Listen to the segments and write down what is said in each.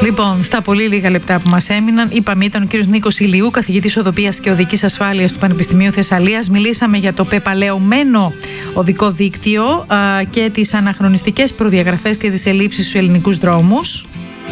Λοιπόν, στα πολύ λίγα λεπτά που μας έμειναν, είπαμε, ήταν ο κύριος Νίκος Ηλιού, καθηγητής οδοποιίας και οδικής ασφάλειας του Πανεπιστημίου Θεσσαλίας. Μιλήσαμε για το πεπαλαιωμένο οδικό δίκτυο και τις αναχρονιστικές προδιαγραφές και τις ελλείψεις στους ελληνικούς δρόμους.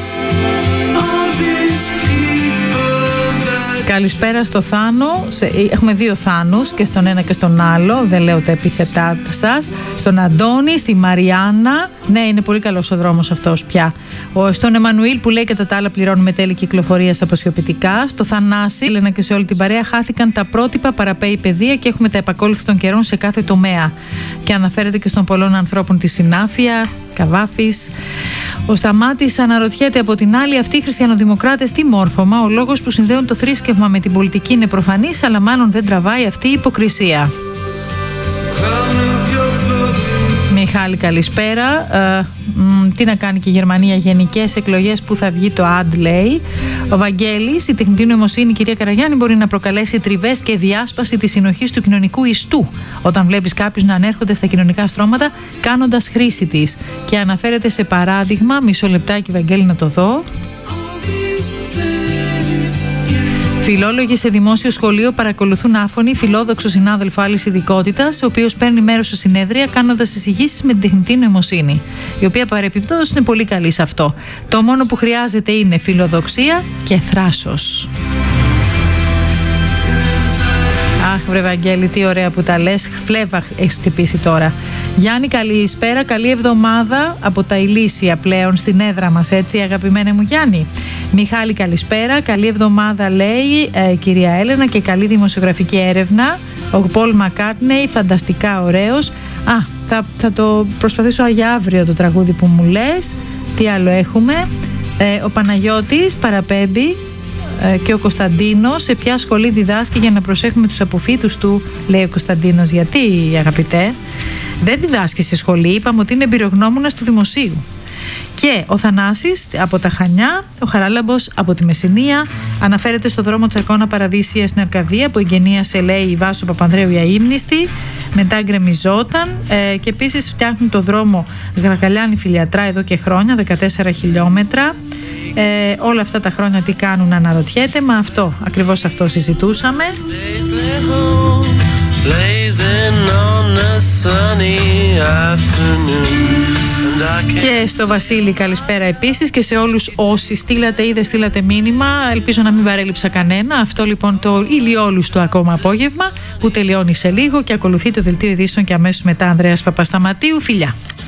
Καλησπέρα στο Θάνο. Έχουμε δύο Θάνους, και στον ένα και στον άλλο. Δεν λέω τα επίθετά σας. Στον Αντώνη, στη Μαριάννα. Ναι, είναι πολύ καλός ο δρόμος αυτός πια. Στον Εμμανουήλ που λέει κατά τα άλλα πληρώνουμε τέλη κυκλοφορίας αποσιοποιητικά. Στο Θανάση, Έλενα και σε όλη την παρέα, χάθηκαν τα πρότυπα, παραπέει η παιδεία και έχουμε τα επακόλουθα των καιρών σε κάθε τομέα. Και αναφέρεται και στον πολλών ανθρώπων τη συνάφεια. Καβάφης. Ο Σταμάτης αναρωτιέται από την άλλη, αυτοί οι χριστιανοδημοκράτες τι μόρφωμα, ο λόγος που συνδέουν το θρήσκευμα με την πολιτική είναι προφανής, αλλά μάλλον δεν τραβάει αυτή η υποκρισία. Μιχάλη, καλησπέρα. Τι να κάνει και η Γερμανία, γενικές εκλογές που θα βγει το ΑΝΤ, λέει. Ο Βαγγέλης, η τεχνητή νοημοσύνη, κυρία Καραγιάννη, μπορεί να προκαλέσει τριβές και διάσπαση της συνοχής του κοινωνικού ιστού όταν βλέπεις κάποιους να ανέρχονται στα κοινωνικά στρώματα κάνοντας χρήση της. Και αναφέρεται σε παράδειγμα, μισό λεπτάκι Βαγγέλη να το δω. Φιλόλογοι σε δημόσιο σχολείο παρακολουθούν άφωνοι φιλόδοξο συνάδελφο άλλης ειδικότητας, ο οποίος παίρνει μέρος σε συνέδρια κάνοντας εισηγήσεις με την τεχνητή νοημοσύνη, η οποία παρεπιπτόντως είναι πολύ καλή σε αυτό. Το μόνο που χρειάζεται είναι φιλοδοξία και θράσος. Αχ, βρε Βαγγέλη, τι ωραία που τα λες. Φλέβα έχεις χτυπήσει τώρα. Γιάννη, καλησπέρα, καλή εβδομάδα από τα Ηλίσια πλέον στην έδρα μας, έτσι αγαπημένε μου Γιάννη. Μιχάλη, καλησπέρα, καλή εβδομάδα λέει κυρία Έλενα και καλή δημοσιογραφική έρευνα. Ο Πολ Μακκάρτνεϊ, φανταστικά ωραίος. Θα το προσπαθήσω για αύριο το τραγούδι που μου λες. Τι άλλο έχουμε? Ο Παναγιώτης παραπέμπει. Και ο Κωνσταντίνος, σε ποια σχολή διδάσκει για να προσέχουμε τους αποφύτους του, λέει ο Κωνσταντίνος. Γιατί, αγαπητέ? Δεν διδάσκει σε σχολή, είπαμε ότι είναι εμπειρογνώμονας του δημοσίου. Και ο Θανάσης από τα Χανιά, ο Χαράλαμπος από τη Μεσσηνία, αναφέρεται στο δρόμο Τσακώνα Παραδείσια στην Αρκαδία που εγκαινίασε, λέει, η Βάσο Παπανδρέου η αείμνηστη, μετά γκρεμιζόταν και επίσης φτιάχνουν το δρόμο Γαργαλιάνη Φιλιατρά εδώ και χρόνια, 14 χιλιόμετρα. Όλα αυτά τα χρόνια τι κάνουν, αναρωτιέται, μα αυτό, ακριβώς αυτό συζητούσαμε. Και στο Βασίλη καλησπέρα επίσης και σε όλους όσοι στείλατε ή δεν στείλατε μήνυμα. Ελπίζω να μην παρέλειψα κανένα. Αυτό λοιπόν το ηλιόλουστο ακόμα απόγευμα που τελειώνει σε λίγο και ακολουθεί το δελτίο ειδήσεων και αμέσως μετά Ανδρέας Παπασταματίου. Φιλιά!